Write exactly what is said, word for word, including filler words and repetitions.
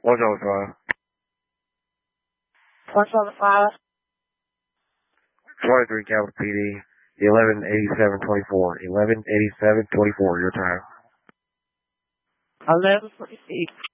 What's on the file? What's on the file? twenty-three Capital P D, eleven eighty-seven twenty-four. eleven eighty-seven twenty-four, your time. eleven twenty-six.